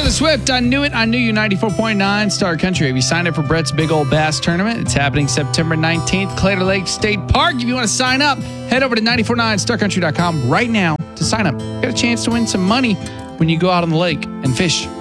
Taylor Swift, I Knew It, I Knew You, 94.9 Star Country. Have you signed up for Brett's Big Old Bass Tournament? It's happening September 19th, Clayton Lake State Park. If you want to sign up, head over to 949starcountry.com right now to sign up. Get a chance to win some money when you go out on the lake and fish.